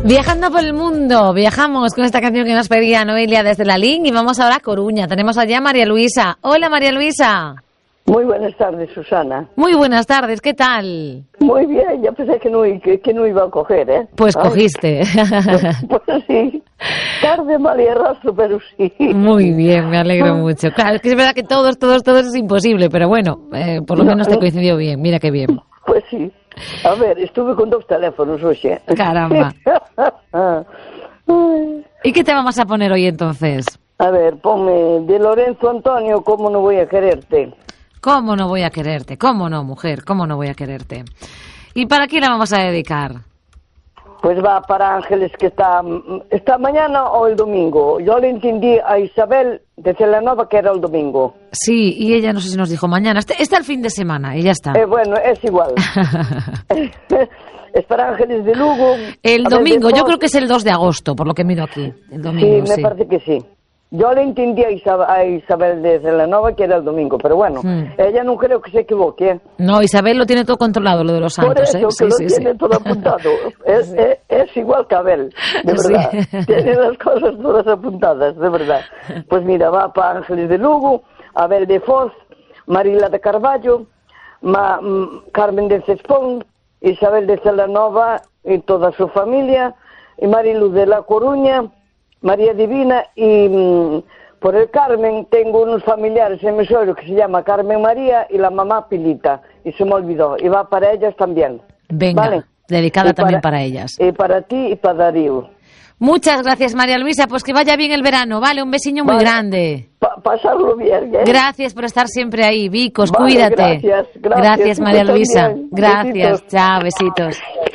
Viajando por el mundo, viajamos con esta canción que nos pedía Noelia desde la Link y vamos ahora a Coruña. Tenemos allá a María Luisa. Hola, María Luisa. Muy buenas tardes, Susana. Muy buenas tardes, ¿qué tal? Muy bien, ya pensé que no iba a coger, ¿eh? Pues cogiste. Pues sí, tarde, mal y arrastro, pero sí. Muy bien, me alegro mucho. Claro, es que es verdad que todos es imposible, pero bueno, por lo menos te coincidió bien, mira qué bien. Pues sí. A ver, estuve con 2 teléfonos hoy. Caramba. ¿Y qué te vamos a poner hoy entonces? A ver, ponme de Lorenzo Antonio, ¿cómo no voy a quererte? ¿Cómo no voy a quererte? ¿Cómo no, mujer? ¿Cómo no voy a quererte? ¿Y para quién la vamos a dedicar? Pues va para Ángeles, que está mañana o el domingo. Yo le entendí a Isabel de Celanova que era el domingo. Sí, y ella no sé si nos dijo mañana. Está el fin de semana y ya está. Bueno, es igual. Es para Ángeles de Lugo. El domingo, yo creo que es el 2 de agosto, por lo que miro aquí. El domingo, sí, me parece que sí. Yo le entendí a Isabel de Celanova que era el domingo, pero bueno, ella no creo que se equivoque, ¿eh? No, Isabel lo tiene todo controlado, lo de los santos. Por eso, que lo tiene todo apuntado. Es igual que Abel, de verdad. Sí. Tiene las cosas todas apuntadas, de verdad. Pues mira, va para Ángeles de Lugo, Abel de Foz, Marila de Carballo, Carmen de Cespón, Isabel de Celanova y toda su familia, y Marilu de La Coruña, María Divina, y por el Carmen tengo unos familiares en Mesorio que se llama Carmen María y la mamá Pilita, y se me olvidó, y va para ellas también. Venga, ¿vale? Dedicada también para ellas. Y para ti y para Darío. Muchas gracias, María Luisa, pues que vaya bien el verano, ¿vale? Un besiño muy grande. Pasarlo bien, ¿eh? Gracias por estar siempre ahí, Vicos, cuídate. Gracias, María Luisa. También. Gracias, Besitos. chao, besitos.